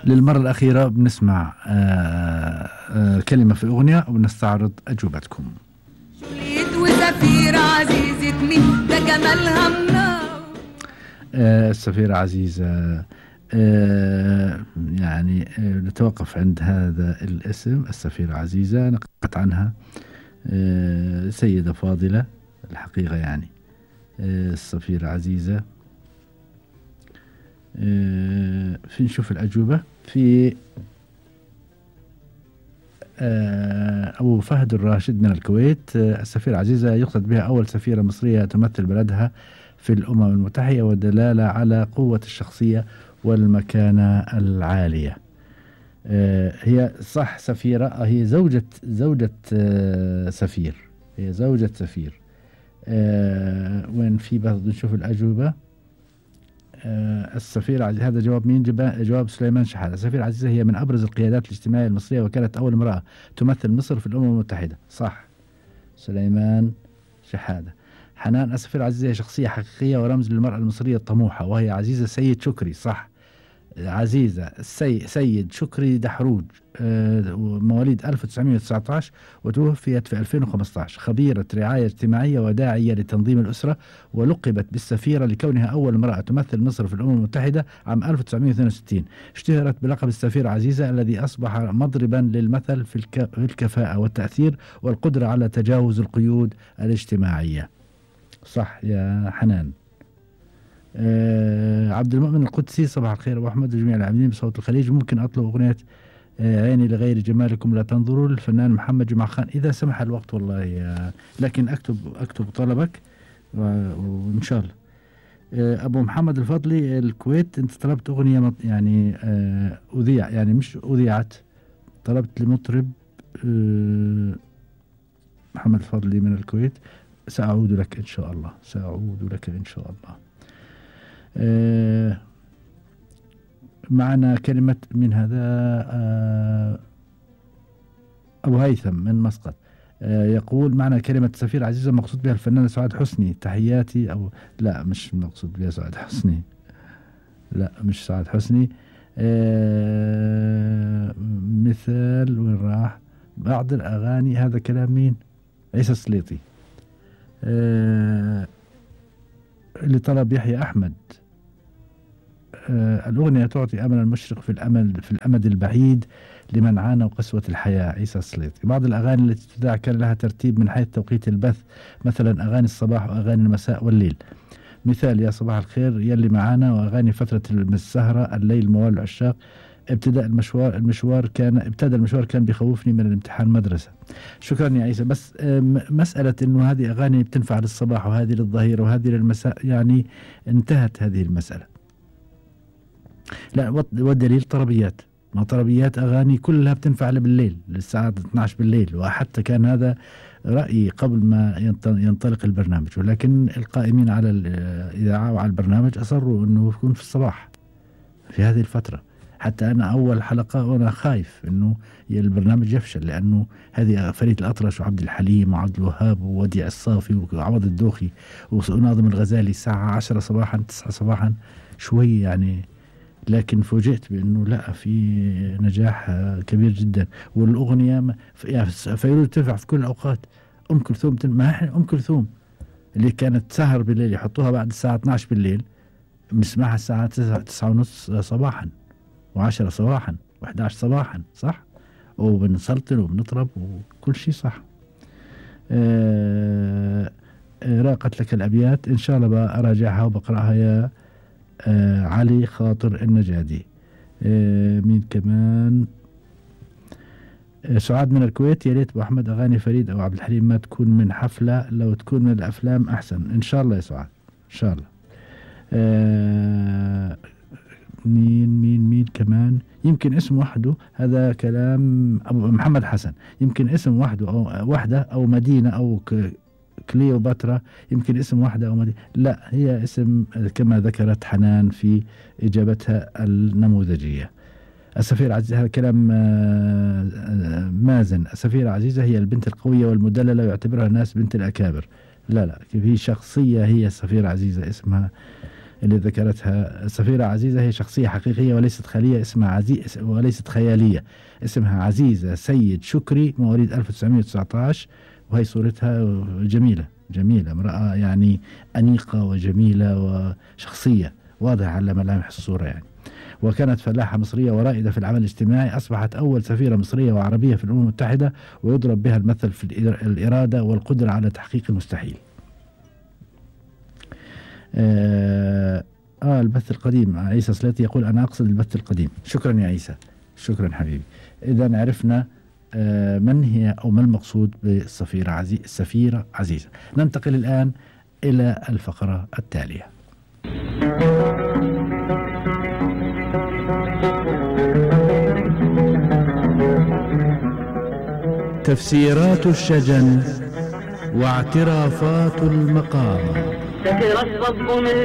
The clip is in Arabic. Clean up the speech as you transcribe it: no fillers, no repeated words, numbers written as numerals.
للمرة الأخيرة بنسمع كلمة في أغنية وبنستعرض أجوبتكم. جولييت وسفيرة عزيزة مين ده جمالها منار. السفيرة عزيزة، يعني نتوقف عند هذا الاسم. السفيرة عزيزة نقلت عنها سيدة فاضلة الحقيقة، يعني السفيرة عزيزة. في نشوف الأجوبة. في أبو فهد الراشد من الكويت، السفيرة عزيزة يقصد بها أول سفيرة مصرية تمثل بلدها في الأمم المتحدة، ودلالة على قوة الشخصية والمكانة العالية. هي صح سفيرة، هي زوجة سفير، هي زوجة سفير. وين في برضه نشوف الأجوبة. السفيرة عزيزة، هذا جواب مين؟ جواب سليمان شحادة. السفيرة عزيزة هي من أبرز القيادات الاجتماعية المصرية، وكانت أول امرأة تمثل مصر في الأمم المتحدة. صح سليمان شحادة. حنان، السفيرة عزيزة هي شخصية حقيقية ورمز للمرأة المصرية الطموحة، وهي عزيزة سيد شكري. صح، عزيزة سيد شكري دحروج، مواليد 1919 وتوفيت في 2015. خبيرة رعاية اجتماعية وداعية لتنظيم الأسرة، ولقبت بالسفيرة لكونها أول امرأة تمثل مصر في الأمم المتحدة عام 1962. اشتهرت بلقب السفيرة عزيزة الذي أصبح مضربا للمثل في الكفاءة والتأثير والقدرة على تجاوز القيود الاجتماعية. صح يا حنان. عبد المؤمن القدسي، صباح الخير ابو احمد وجميع العاملين بصوت الخليج. ممكن اطلب اغنيه عيني لغير جمالكم لا تنظروا للفنان محمد جمعة خان اذا سمح الوقت والله، لكن اكتب طلبك وان شاء الله. ابو محمد الفضلي الكويت، انت طلبت اغنيه يعني اذيع، يعني مش اذيعت، طلبت لمطرب محمد الفضلي من الكويت. ساعود لك ان شاء الله، ساعود لك ان شاء الله. معنا كلمة من هذا أبو هيثم من مسقط، يقول معنا كلمة سفير عزيزة مقصود بها الفنان سعاد حسني، تحياتي. أو لا، مش مقصود بها سعاد حسني، لا مش سعاد حسني. مثال وين راح؟ بعض الأغاني، هذا كلام مين؟ عيسى السليطي. اللي طلب يحيى أحمد، الأغنية تعطي أمل المشرق في الأمد البعيد لمن عانى قسوة الحياة. عيسى السليطي. بعض الأغاني التي تذاع كان لها ترتيب من حيث توقيت البث، مثلا أغاني الصباح وأغاني المساء والليل. مثال يا صباح الخير يلي معانا، وأغاني فترة السهرة، الليل، موال العشاق. ابتدى المشوار كان بيخوفني من الامتحان مدرسة. شكرا يا عيسى. بس مسألة انه هذه اغاني بتنفع للصباح وهذه للظهيرة وهذه للمساء، يعني انتهت هذه المسألة. لا، والدليل طربيات، ما طربيات اغاني كلها بتنفع بالليل للساعة 12 بالليل، وحتى كان هذا رأيي قبل ما ينطلق البرنامج، ولكن القائمين على الإذاعة وعلى البرنامج أصروا انه يكون في الصباح في هذه الفترة. حتى أنا أول حلقة وأنا خايف إنه البرنامج يفشل، لأنه هذه فريد الأطرش وعبد الحليم وعبد الوهاب ووديع الصافي وعوض الدوخي وناظم الغزالي الساعة 10 صباحا 9 صباحا شوي يعني. لكن فوجئت بأنه لا، في نجاح كبير جدا. والأغنية يعني فيروز تنفع في كل الأوقات. أم كلثوم ما إحنا أم كلثوم اللي كانت سهر بالليل يحطوها بعد الساعة 12 بالليل، بنسمعها الساعة 9:30 صباحا و10 صباحا و11 صباحا، صح؟ وبنسلطن وبنطرب وكل شيء صح. راقت لك الأبيات، إن شاء الله بقى أراجعها وبقرأها يا علي خاطر النجادي. مين كمان؟ سعاد من الكويت، يا ريت أبو أحمد أغاني فريد أو عبد الحليم ما تكون من حفلة، لو تكون من الأفلام أحسن. إن شاء الله يا سعاد، إن شاء الله. مين كمان؟ يمكن اسم وحده، هذا كلام أبو محمد حسن. يمكن اسم وحده أو وحدة أو مدينة أو كليوباترا، يمكن اسم وحدة أو مدينة. لا، هي اسم كما ذكرت حنان في إجابتها النموذجية. السفيرة عزيزة، هذا كلام مازن. السفيرة عزيزة هي البنت القوية والمدللة، ويعتبرها الناس بنت الأكابر. لا، في شخصية هي السفيرة عزيزة اسمها اللي ذكرتها السفيرة عزيزة هي شخصية حقيقية وليست خيالية، اسمها عزيز وليست خيالية، اسمها عزيزة سيد شكري، مواليد 1919، وهي صورتها جميلة جميلة، امرأة يعني أنيقة وجميلة وشخصية واضحة على ملامح الصورة يعني. وكانت فلاحة مصرية ورائدة في العمل الاجتماعي، أصبحت أول سفيرة مصرية وعربية في الأمم المتحدة، ويضرب بها المثل في الإرادة والقدرة على تحقيق المستحيل. البث القديم، عيسى سليتي يقول أنا أقصد البث القديم. شكرا يا عيسى، شكرا حبيبي. إذا عرفنا من هي أو ما المقصود بالسفيرة السفيرة عزيزة. ننتقل الآن إلى الفقرة التالية. تفسيرات الشجن واعترافات المقام. سكر الصب من